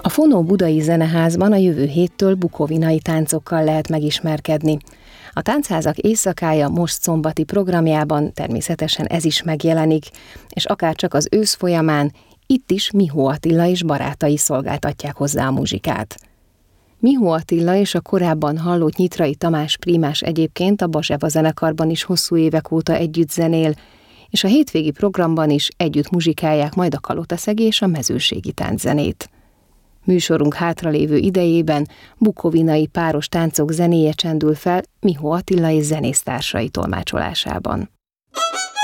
A Fonó Budai Zeneházban a jövő héttől bukovinai táncokkal lehet megismerkedni. A Táncházak éjszakája most szombati programjában természetesen ez is megjelenik, és akárcsak az ősz folyamán itt is Mihó Attila és barátai szolgáltatják hozzá a muzsikát. Mihó Attila és a korábban hallott Nyitrai Tamás prímás egyébként a Bazseva zenekarban is hosszú évek óta együtt zenél, és a hétvégi programban is együtt muzsikálják majd a kalotaszegi és a mezőségi tánczenét. Műsorunk hátralévő idejében bukovinai páros táncok zenéje csendül fel Mihó Attila és zenésztársai tolmácsolásában.